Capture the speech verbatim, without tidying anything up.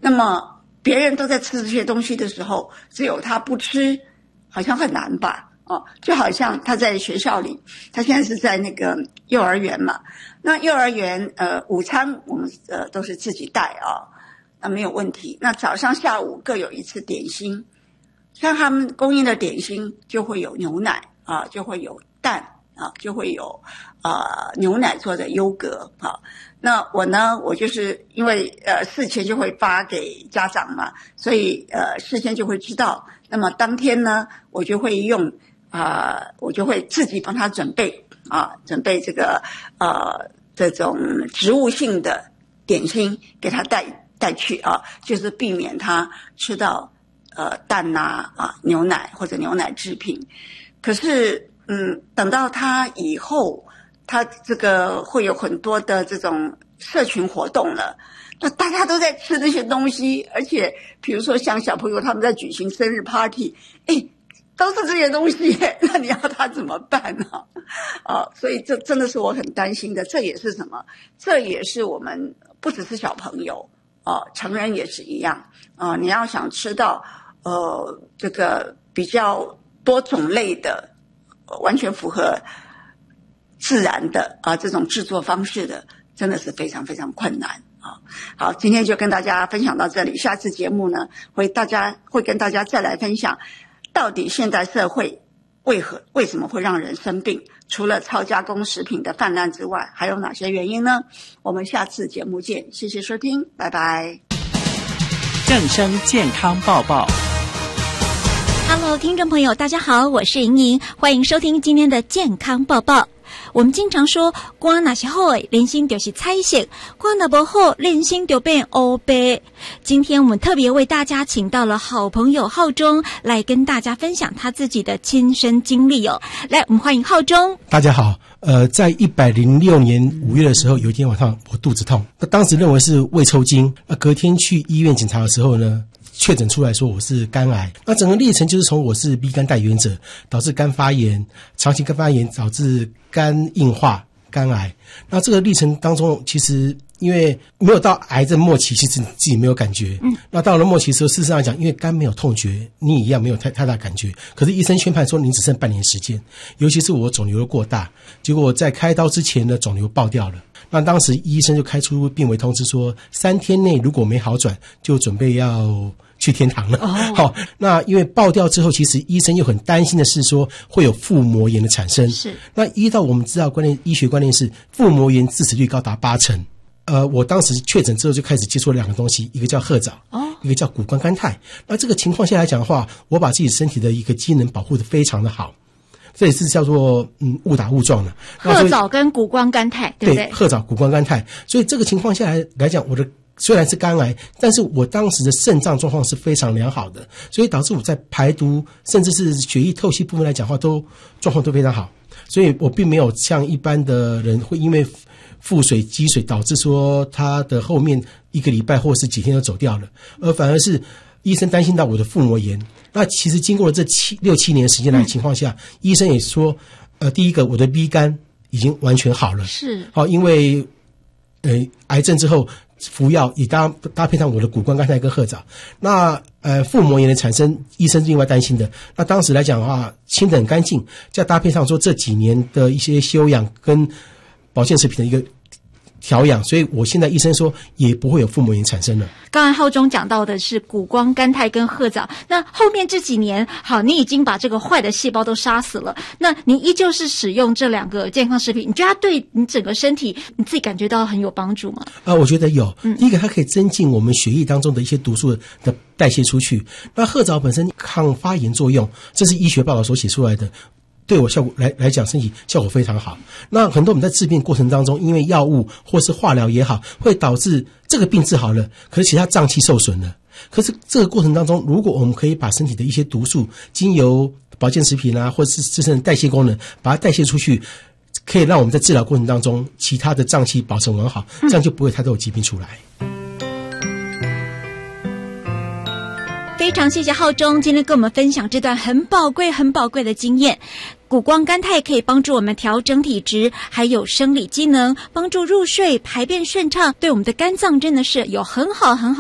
那么别人都在吃这些东西的时候，只有他不吃，好像很难吧？哦，就好像他在学校里，他现在是在那个幼儿园嘛。那幼儿园呃，午餐我们呃都是自己带啊，那没有问题。那早上下午各有一次点心，像他们供应的点心就会有牛奶啊，就会有蛋啊，就会有呃牛奶做的优格啊。那我呢，我就是因为呃事前就会发给家长嘛，所以呃事先就会知道。那么当天呢，我就会用啊、呃，我就会自己帮他准备啊，准备这个呃这种植物性的点心给他带带去啊，就是避免他吃到呃蛋呐 啊, 啊牛奶或者牛奶制品。可是嗯，等到他以后。他这个会有很多的这种社群活动了，那大家都在吃这些东西，而且比如说像小朋友他们在举行生日 party， 哎，都是这些东西，那你要他怎么办呢？啊，所以这真的是我很担心的。这也是什么？这也是我们不只是小朋友啊，成人也是一样啊。你要想吃到呃这个比较多种类的，完全符合自然的啊，这种制作方式的，真的是非常非常困难啊。好，今天就跟大家分享到这里，下次节目呢，会大家会跟大家再来分享，到底现代社会为何为什么会让人生病？除了超加工食品的泛滥之外，还有哪些原因呢？我们下次节目见，谢谢收听，拜拜。 正声健康报报。 Hello， 听众朋友，大家好，我是莹莹，欢迎收听今天的健康报报。我们经常说，肝哪些好诶，人心就是彩色；肝哪不好，人心就变黑白。今天我们特别为大家请到了好朋友浩中来跟大家分享他自己的亲身经历哦。来，我们欢迎浩中。 大家好，呃，在一百零六年五月的时候，有一天晚上我肚子痛，那当时认为是胃抽筋，那隔天去医院检查的时候呢，确诊出来说我是肝癌。那整个历程就是从我是 B 肝带原者，导致肝发炎，长期肝发炎导致肝硬化、肝癌。那这个历程当中，其实因为没有到癌症末期，其实你自己没有感觉。嗯。那到了末期的时候，事实上来讲，因为肝没有痛觉，你一样没有太太大感觉。可是医生宣判说你只剩半年时间，尤其是我肿瘤过大，结果在开刀之前呢，肿瘤爆掉了。那当时医生就开出病危通知说，三天内如果没好转，就准备要去天堂了。好、哦，那因为爆掉之后，其实医生又很担心的是说会有腹膜炎的产生。是。那依照我们知道观念，医学观念是腹膜炎致死率高达八成。呃，我当时确诊之后就开始接触两个东西，一个叫褐藻，哦，一个叫谷胱甘肽。那这个情况下来讲的话，我把自己身体的一个机能保护得非常的好。这也是叫做嗯误打误撞的。 褐藻跟谷胱甘肽，对不对？ 对，褐藻、谷胱甘肽。所以这个情况下来来讲，我的虽然是肝癌，但是我当时的肾脏状况是非常良好的，所以导致我在排毒甚至是血液透析部分来讲的话，都状况都非常好。所以我并没有像一般的人会因为腹水积水导致说他的后面一个礼拜或是几天就走掉了，而反而是医生担心到我的腹膜炎。那其实经过了这七六七年时间来的情况下，嗯、医生也说，呃，第一个我的 B 肝已经完全好了，是好、哦，因为呃癌症之后服药也搭搭配上我的谷胱甘肽跟褐藻。那呃腹膜炎的产生，医生另外担心的。那当时来讲的话，清得很干净，再搭配上说这几年的一些休养跟保健食品的一个调养，所以我现在医生说也不会有腹膜炎产生了。 刚才浩中讲到的是谷胱甘肽跟褐藻，那后面这几年，好，你已经把这个坏的细胞都杀死了，那你依旧是使用这两个健康食品，你觉得它对你整个身体你自己感觉到很有帮助吗？ 呃，我觉得有。嗯，第一个它可以增进我们血液当中的一些毒素的代谢出去。那褐藻本身抗发炎作用，这是医学报道所写出来的。对我效果来来讲，身体效果非常好。那很多我们在治病过程当中，因为药物或是化疗也好，会导致这个病治好了，可是其他脏器受损了。可是这个过程当中，如果我们可以把身体的一些毒素，经由保健食品啊，或者是自身的代谢功能，把它代谢出去，可以让我们在治疗过程当中，其他的脏器保存完好，这样就不会太多有疾病出来。 非常谢谢浩中今天跟我们分享这段很宝贵很宝贵的经验。谷胱甘肽可以帮助我们调整体质，还有生理机能，帮助入睡、排便顺畅，对我们的肝脏真的是有很好很好